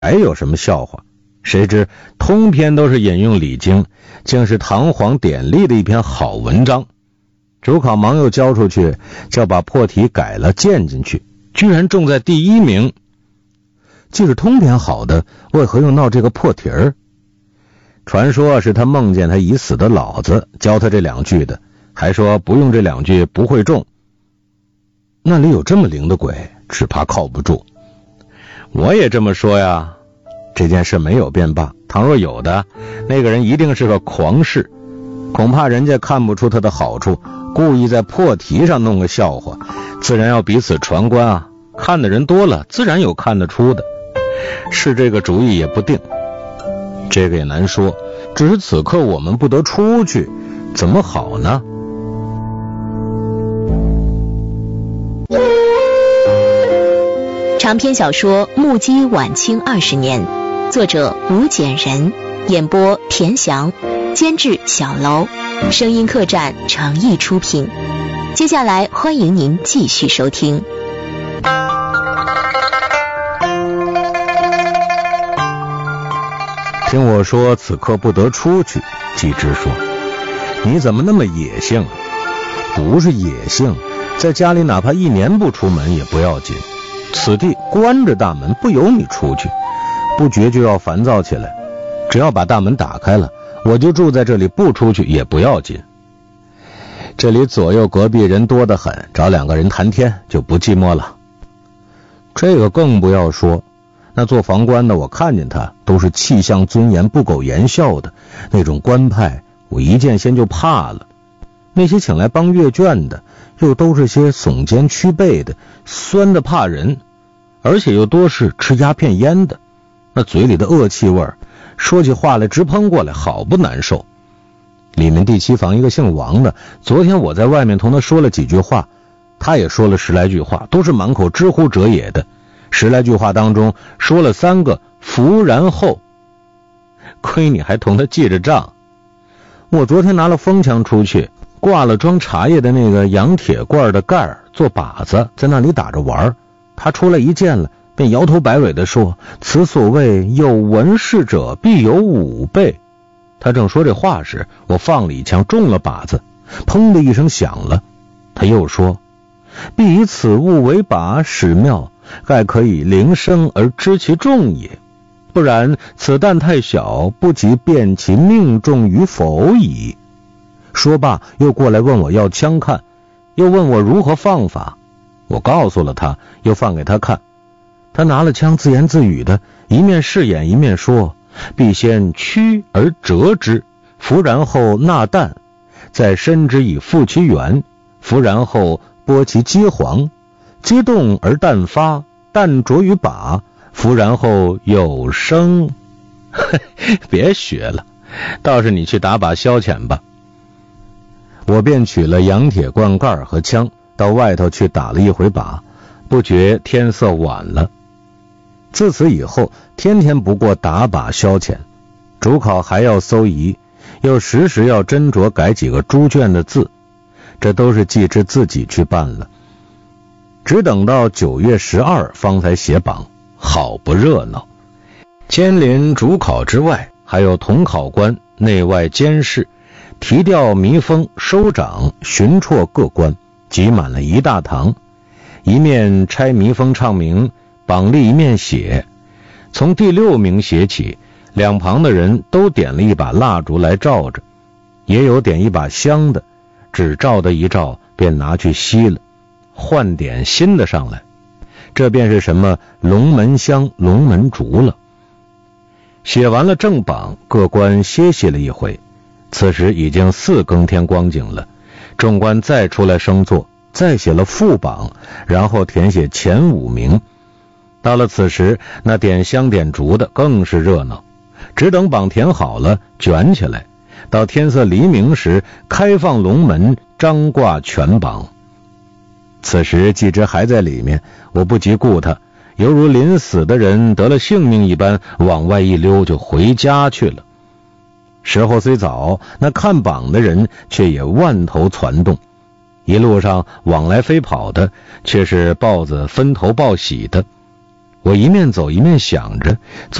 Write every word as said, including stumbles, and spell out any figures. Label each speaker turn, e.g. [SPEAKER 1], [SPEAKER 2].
[SPEAKER 1] 还有什么笑话？谁知通篇都是引用礼经，竟是堂皇典丽的一篇好文章。主考忙又交出去，叫把破题改了建进去，居然中在第一名。既是通篇好的，为何又闹这个破题儿？传说是他梦见他已死的老子教他这两句的，还说不用这两句不会中。那里有这么灵的鬼，只怕靠不住。我也这么说呀。这件事没有便罢，倘若有的，那个人一定是个狂士，恐怕人家看不出他的好处，故意在破题上弄个笑话，自然要彼此传观啊。看的人多了，自然有看得出的，是这个主意也不定。这个也难说，只是此刻我们不得出去，怎么好呢？
[SPEAKER 2] 长篇小说《目击晚清二十年》，作者吴简人，演播田翔，监制小楼，声音客栈诚意出品。接下来欢迎您继续收听。
[SPEAKER 1] 听我说此刻不得出去，季之说，你怎么那么野性？不是野性，在家里哪怕一年不出门也不要紧，此地关着大门，不由你出去，不觉就要烦躁起来。只要把大门打开了，我就住在这里，不出去也不要紧。这里左右隔壁人多得很，找两个人谈天就不寂寞了。这个更不要说，那做房官的，我看见他都是气象尊严、不苟言笑的那种官派，我一见先就怕了。那些请来帮阅卷的，又都是些耸肩屈背的，酸的怕人，而且又多是吃鸦片烟的，那嘴里的恶气味，说起话来直喷过来，好不难受。里面第七房一个姓王的，昨天我在外面同他说了几句话，他也说了十来句话，都是满口知乎者也的。十来句话当中说了三个夫然后，亏你还同他记着账。我昨天拿了风枪出去，挂了装茶叶的那个洋铁罐的盖儿做靶子，在那里打着玩。他出来一见了，便摇头摆尾地说，此所谓有文事者必有武备。他正说这话时，我放了一枪，中了靶子，砰的一声响了。他又说，必以此物为靶使妙，盖可以铃声而知其中也，不然此弹太小，不及辨其命中与否矣。说罢又过来问我要枪看，又问我如何放法。我告诉了他，又放给他看。他拿了枪，自言自语的，一面试演一面说，必先屈而折之，伏然后纳弹，再伸之以复其原，伏然后拨其机簧，机动而弹发，弹着于靶，伏然后有声。别学了，倒是你去打把消遣吧。我便取了洋铁罐盖和枪，到外头去打了一回靶，不觉天色晚了。自此以后，天天不过打靶消遣，主考还要搜疑，又时时要斟酌改几个猪圈的字，这都是季之自己去办了。只等到九月十二方才写榜，好不热闹。监临主考之外，还有同考官、内外监事、提调密封、收掌、巡绰各官，挤满了一大堂。一面拆密封唱名，榜例一面写。从第六名写起，两旁的人都点了一把蜡烛来照着，也有点一把香的，只照的一照便拿去熄了，换点新的上来，这便是什么龙门香、龙门烛了。写完了正榜，各官歇息了一回，此时已经四更天光景了，众官再出来升座，再写了副榜，然后填写前五名。到了此时，那点香点烛的更是热闹，只等榜填好了，卷起来，到天色黎明时，开放龙门，张挂全榜。此时季之还在里面，我不及顾他，犹如临死的人得了性命一般，往外一溜就回家去了。时候虽早，那看榜的人却也万头攒动，一路上往来飞跑的却是报子分头报喜的。 我一面走一面想着